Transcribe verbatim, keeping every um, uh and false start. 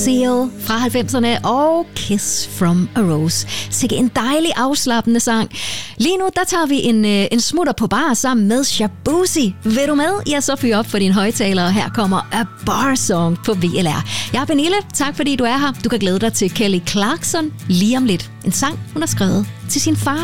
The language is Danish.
Seal fra halvfemserne og Kiss from a Rose. Sikke en dejlig afslappende sang. Lige nu, der tager vi en, en smutter på bar sammen med Shabuzi. Vil du med? Ja, så fyr op for dine højtalere. Her kommer A Bar Song på V L R. Jeg er Pernille. Tak fordi du er her. Du kan glæde dig til Kelly Clarkson lige om lidt. En sang, hun har skrevet til sin far.